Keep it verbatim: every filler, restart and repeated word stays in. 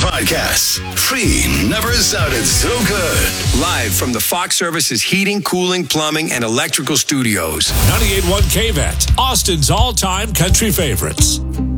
podcasts. Free never sounded so good. Live from the Fox Services Heating, Cooling, Plumbing, and Electrical Studios. ninety-eight point one K V A T, Austin's all-time country favorites.